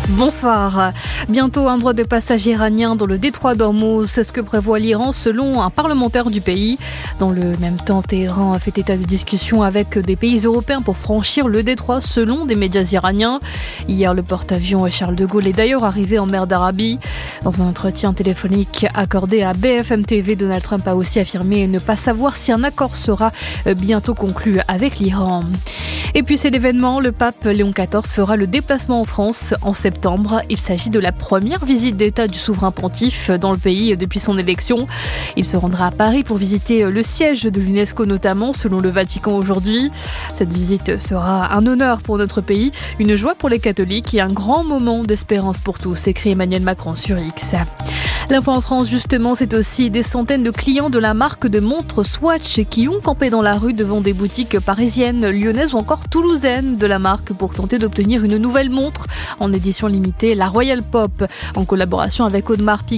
Bonsoir. Bientôt un droit de passage iranien dans le détroit d'Ormuz. C'est ce que prévoit l'Iran selon un parlementaire du pays. Dans le même temps, Téhéran a fait état de discussions avec des pays européens pour franchir le détroit selon des médias iraniens. Hier, le porte-avions Charles de Gaulle est d'ailleurs arrivé en mer d'Arabie. Dans un entretien téléphonique accordé à BFM TV, Donald Trump a aussi affirmé ne pas savoir si un accord sera bientôt conclu avec l'Iran. Et puis c'est l'événement, le pape Léon XIV fera le déplacement en France en septembre. Il s'agit de la première visite d'État du souverain pontife dans le pays depuis son élection. Il se rendra à Paris pour visiter le siège de l'UNESCO notamment, selon le Vatican aujourd'hui. Cette visite sera un honneur pour notre pays, une joie pour les catholiques et un grand moment d'espérance pour tous, écrit Emmanuel Macron sur X. L'info en France, justement, c'est aussi des centaines de clients de la marque de montres Swatch qui ont campé dans la rue devant des boutiques parisiennes, lyonnaises ou encore toulousaines de la marque pour tenter d'obtenir une nouvelle montre en édition limitée, la Royal Pop, en collaboration avec Audemars Piguet.